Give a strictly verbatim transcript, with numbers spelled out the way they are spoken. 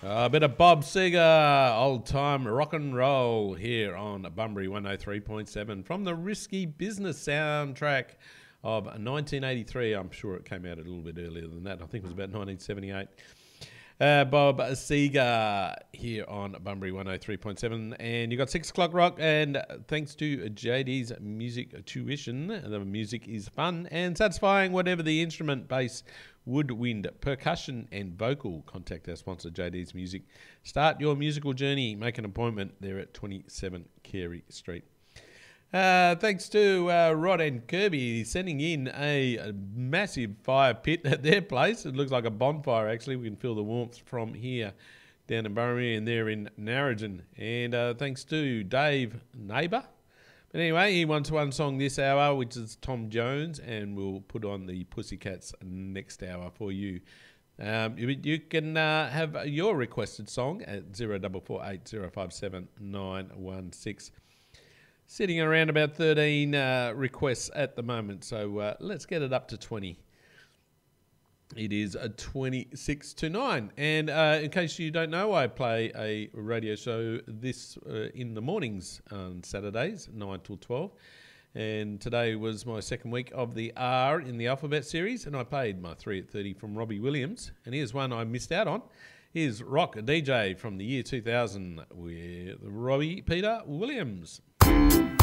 A bit of Bob Seger, old time rock and roll here on Bunbury one oh three point seven from the Risky Business soundtrack of nineteen eighty-three. I'm sure it came out a little bit earlier than that. I think it was about nineteen seventy-eight. Uh, Bob Seger here on Bunbury one oh three point seven, and you got six o'clock rock, and thanks to J D's Music Tuition, the music is fun and satisfying, whatever the instrument, bass, woodwind, percussion and vocal. Contact our sponsor J D's Music. Start your musical journey. Make an appointment there at twenty-seven Carey Street. Uh, thanks to uh, Rod and Kirby sending in a, a massive fire pit at their place. It looks like a bonfire, actually. We can feel the warmth from here down in Bunbury and there in Narrogin. And uh, thanks to Dave Neighbour. But anyway, he wants one song this hour, which is Tom Jones, and we'll put on the Pussycats next hour for you. Um, you, you can uh, have your requested song at zero four four eight zero five seven nine one six. Sitting around about thirteen uh, requests at the moment, so uh, let's get it up to twenty. It is a twenty-six to nine, and uh, in case you don't know, I play a radio show this uh, in the mornings on Saturdays, nine till twelve, and today was my second week of the R in the Alphabet series, and I played my three at thirty from Robbie Williams, and here's one I missed out on. Here's Rock D J from the year two thousand with Robbie Peter Williams.